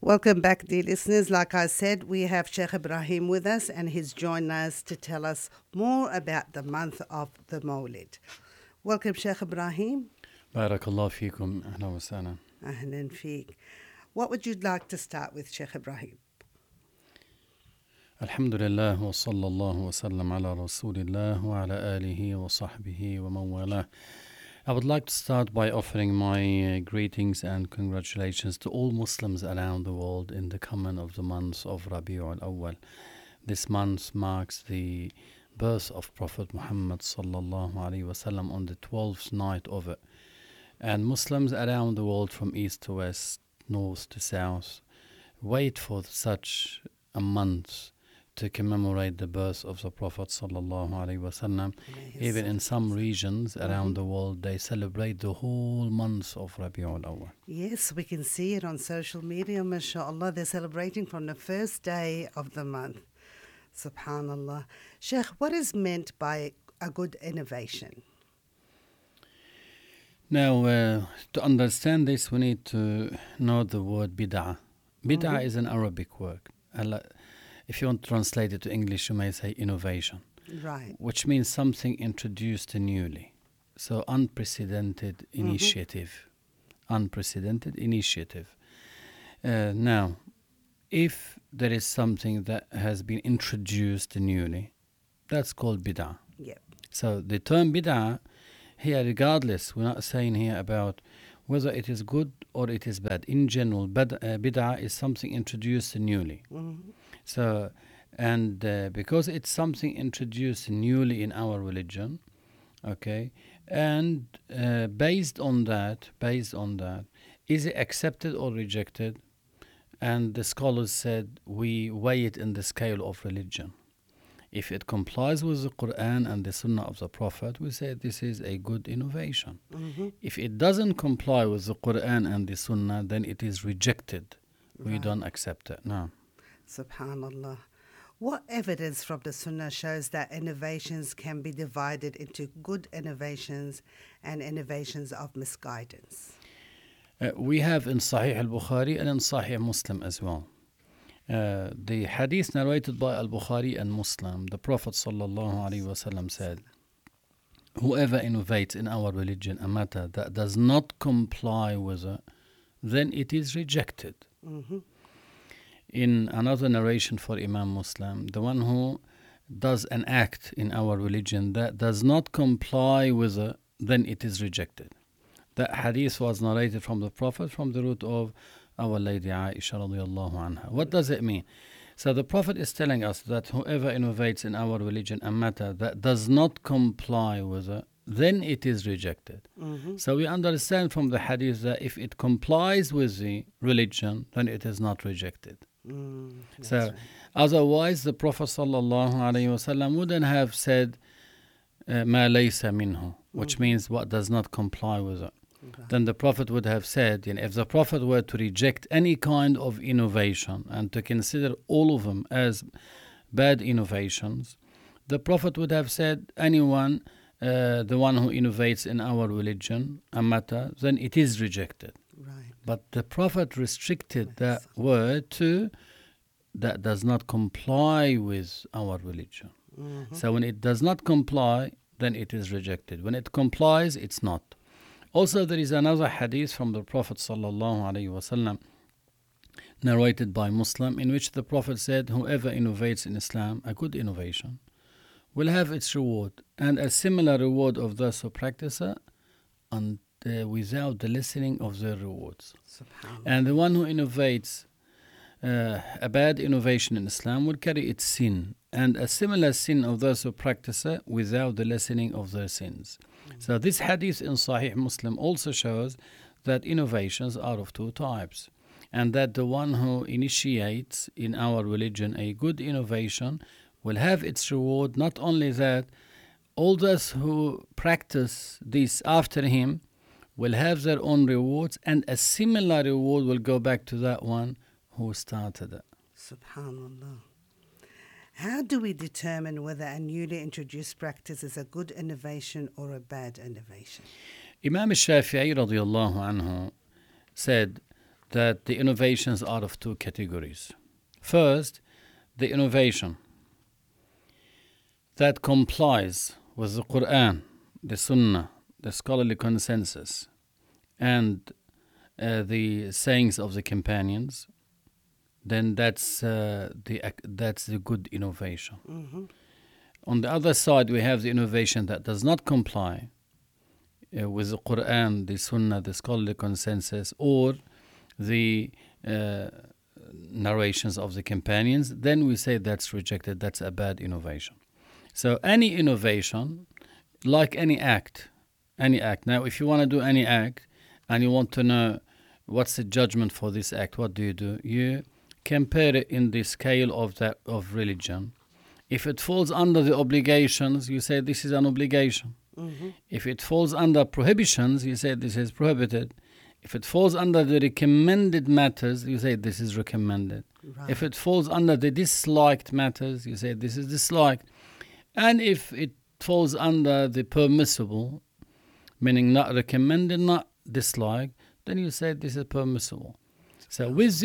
Welcome back, dear listeners. Like I said, we have Sheikh Ibrahim with us, and he's joined us to tell us more about the month of the Mawlid. Welcome, Sheikh Ibrahim. بارك الله فيكم أهلا وسهلا. Ahlan feek. What would you like to start with, Sheikh Ibrahim? الحمد لله وصلى الله وسلم على رسول الله وعلى آله وصحبه ومن والاه. I would like to start by offering my greetings and congratulations to all Muslims around the world in the coming of the month of Rabi'ul Awwal. This month marks the birth of Prophet Muhammad sallallahu alaihi wasallam on the 12th night of it. And Muslims around the world from east to west, north to south, wait for such a month to commemorate the birth of the Prophet sallallahu alaihi wasallam. Even in some regions around the world, they celebrate the whole month of Rabi'ul Awwal. Yes, we can see it on social media, mashallah. They're celebrating from the first day of the month. Subhanallah. Sheikh, what is meant by a good innovation? Now, to understand this, we need to know the word bid'ah. Bid'ah is an Arabic word. If you want to translate it to English, you may say innovation. Right. Which means something introduced newly. So unprecedented initiative. Unprecedented initiative. Now, if there is something that has been introduced newly, that's called bid'ah. Yep. So the term bid'ah here, regardless, we're not saying here about whether it is good or it is bad. In general, bid'ah is something introduced newly. So, and because it's something introduced newly in our religion, okay, and based on that, is it accepted or rejected? And the scholars said we weigh it in the scale of religion. If it complies with the Quran and the Sunnah of the Prophet, we say this is a good innovation. If it doesn't comply with the Quran and the Sunnah, then it is rejected. We don't accept it. No. Subhanallah. What evidence from the Sunnah shows that innovations can be divided into good innovations and innovations of misguidance? We have in Sahih al-Bukhari and in Sahih Muslim as well. The hadith narrated by al-Bukhari and Muslim, the Prophet sallallahu alaihi wasallam said, whoever innovates in our religion a matter that does not comply with it, then it is rejected. In another narration for Imam Muslim, the one who does an act in our religion that does not comply with it, then it is rejected. That hadith was narrated from the Prophet from the root of our Lady Aisha radiallahu anha. What does it mean? So the Prophet is telling us that whoever innovates in our religion a matter that does not comply with it, then it is rejected. So we understand from the hadith that if it complies with the religion, then it is not rejected. So Right. otherwise the Prophet sallallahu alaihi wasallam wouldn't have said ma laysa minhu, which means what does not comply with it. Then the Prophet would have said, if the Prophet were to reject any kind of innovation and to consider all of them as bad innovations, the Prophet would have said, anyone, the one who innovates in our religion a matter, then it is rejected. Right. But the Prophet restricted that word to that does not comply with our religion. So when it does not comply, then it is rejected. When it complies, it's not. Also, there is another hadith from the Prophet sallallahu alaihi wasallam, narrated by Muslim, in which the Prophet said, whoever innovates in Islam, a good innovation, will have its reward, and a similar reward of those who practice it, and without the lessening of their rewards. Subhanallah. And the one who innovates a bad innovation in Islam will carry its sin, and a similar sin of those who practice it without the lessening of their sins. So this hadith in Sahih Muslim also shows that innovations are of two types, and that the one who initiates in our religion a good innovation will have its reward. Not only that, all those who practice this after him will have their own rewards, and a similar reward will go back to that one who started it. Subhanallah. How do we determine whether a newly introduced practice is a good innovation or a bad innovation? Imam al-Shafi'i radiallahu anhu said that the innovations are of two categories. First, the innovation that complies with the Quran, the Sunnah, the scholarly consensus, and the sayings of the companions, then that's the good innovation. Mm-hmm. On the other side, we have the innovation that does not comply with the Quran, the Sunnah, the scholarly consensus, or the narrations of the companions. Then we say that's rejected, that's a bad innovation. So any innovation, like any act. Now, if you want to do any act and you want to know what's the judgment for this act, what do? You compare it in the scale of religion. If it falls under the obligations, you say this is an obligation. Mm-hmm. If it falls under prohibitions, you say this is prohibited. If it falls under the recommended matters, you say this is recommended. Right. If it falls under the disliked matters, you say this is disliked. And if it falls under the permissible, meaning not recommended, not disliked, then you say this is permissible. So with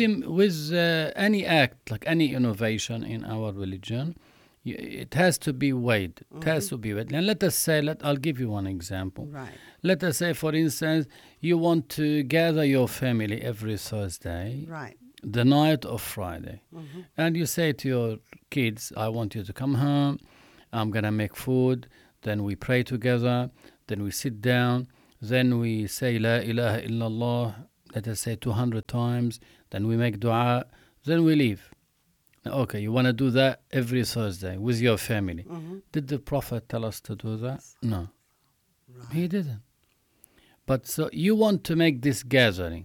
any act, like any innovation in our religion, it has to be weighed. It has to be weighed. And let us say, I'll give you one example. Right. Let us say, for instance, you want to gather your family every Thursday, Right. the night of Friday. Mm-hmm. And you say to your kids, I want you to come home, I'm going to make food, then we pray together, then we sit down, then we say La ilaha illallah, let us say 200 times, then we make dua, then we leave. Okay, you want to do that every Thursday with your family. Mm-hmm. Did the Prophet tell us to do that? No, Right. he didn't. But so you want to make this gathering.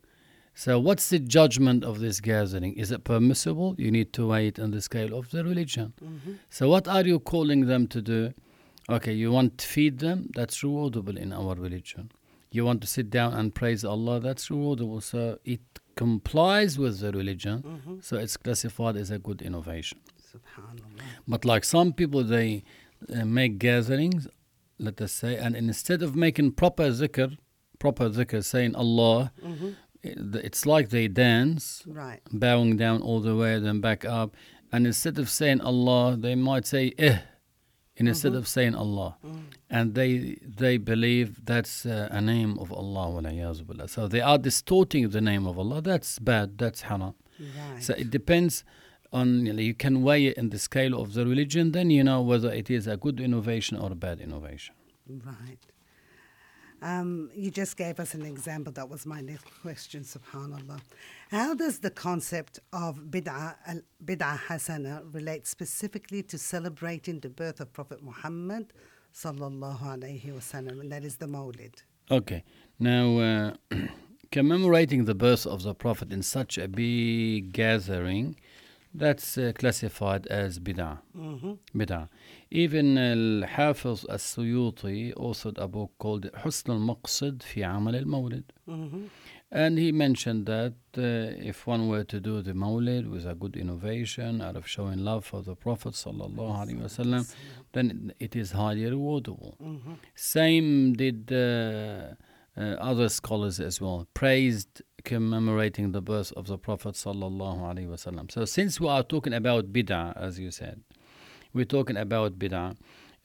So what's the judgment of this gathering? Is it permissible? You need to weigh it on the scale of the religion. Mm-hmm. So what are you calling them to do? Okay, you want to feed them? That's rewardable in our religion. You want to sit down and praise Allah? That's rewardable. So it complies with the religion. Mm-hmm. So it's classified as a good innovation. Subhanallah. But like some people, they make gatherings, let us say, and instead of making proper zikr, saying Allah, Mm-hmm. it's like they dance, Right. bowing down all the way, then back up. And instead of saying Allah, they might say instead of saying Allah. And they believe that's a name of Allah. Billah. So they are distorting the name of Allah. That's bad. That's haram. Right. So it depends on, you can weigh it in the scale of the religion, then you know whether it is a good innovation or a bad innovation. Right. You just gave us an example. That was my next question, subhanAllah. How does the concept of bid'ah hasana relate specifically to celebrating the birth of Prophet Muhammad sallallahu alayhi wasallam, and that is the Mawlid? Okay. Now, commemorating the birth of the Prophet in such a big gathering, that's classified as bid'ah. Mm-hmm. Bid'ah. Even Al-Hafiz As-Suyuti authored a book called Husn al-Maqsid fi Amal al-Mawlid. Mm-hmm. And he mentioned that if one were to do the Mawlid with a good innovation out of showing love for the Prophet sallallahu alaihi wasallam, then it is highly rewardable. Mm-hmm. Same did other scholars as well, praised commemorating the birth of the Prophet sallallahu alaihi wasallam. So since we are talking about bid'ah, as you said, we're talking about bid'ah,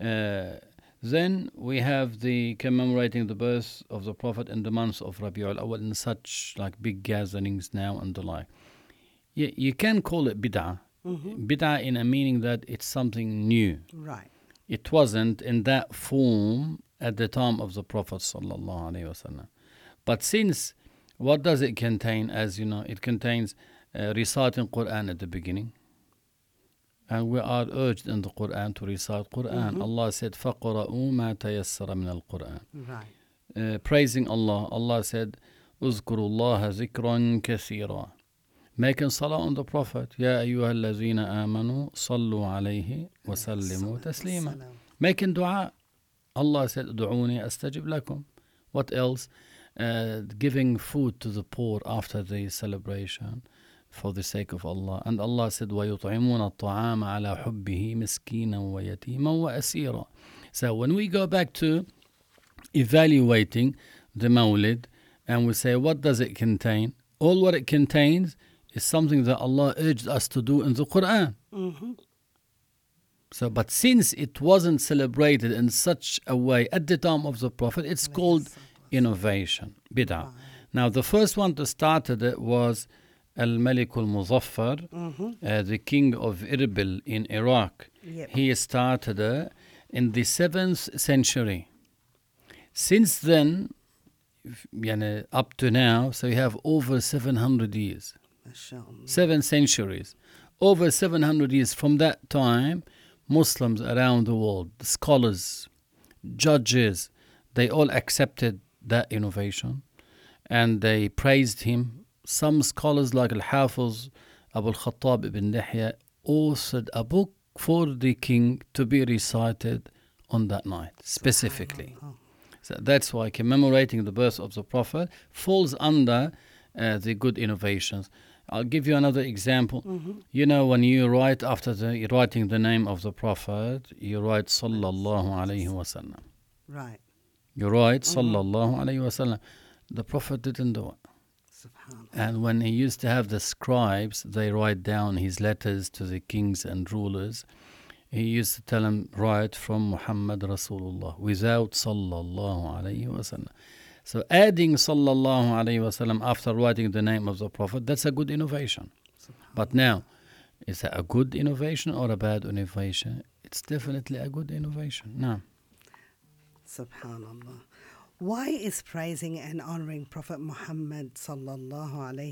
then we have the commemorating the birth of the Prophet in the month of Rabi'ul Awwal in such like big gatherings now and the like. You can call it bid'ah. Mm-hmm. Bid'ah in a meaning that it's something new. Right. It wasn't in that form at the time of the Prophet sallallahu alaihi wasallam. But since, what does it contain? As you know, it contains reciting Quran at the beginning. And we are urged in the Quran to recite Quran. Mm-hmm. Allah said, فَقْرَؤُوا مَا تَيَسَّرَ مِنَ الْقُرْآنِ. Right. Praising Allah, Allah said, اذكروا الله ذكرا كثيرا. Making salah on the Prophet. يا أيها الذين آمنوا صلوا عليه وسلموا تسليما. Making dua. Allah said, ادعوني أستجب لكم. What else? Giving food to the poor after the celebration for the sake of Allah. And Allah said, وَيُطْعِمُونَ الطَّعَامَ عَلَى حُبِّهِ مِسْكِينًا وَيَتِيمًا وَأَسِيرًا. So when we go back to evaluating the Mawlid and we say, what does it contain? All what it contains is something that Allah urged us to do in the Quran. So, but since it wasn't celebrated in such a way at the time of the Prophet, it's called innovation, bid'ah. Now, the first one to start it was Al-Malik al-Muzaffar, the king of Irbil in Iraq. Yep. He started it in the 7th century. Since then, up to now, so you have over 700 years. MashaAllah. 7 centuries. Over 700 years from that time, Muslims around the world, scholars, judges, they all accepted that innovation and they praised him. Some scholars like Al-Hafiz Abu al-Khattab ibn Dihya authored a book for the king to be recited on that night, specifically. So that's why commemorating the birth of the Prophet falls under the good innovations. I'll give you another example. You know, when you write after writing the name of the Prophet, you write Sallallahu Alaihi Wasallam. Right. You write Sallallahu Alaihi Wasallam. The Prophet didn't do it. Subhanallah. And when he used to have the scribes, they write down his letters to the kings and rulers. He used to tell them, write from Muhammad Rasulullah without Sallallahu Alaihi Wasallam. So adding Sallallahu Alaihi Wasallam after writing the name of the Prophet, that's a good innovation. But now, is that a good innovation or a bad innovation? It's definitely a good innovation. No. Subhanallah. Why is praising and honoring Prophet Muhammad sallallahu alaihi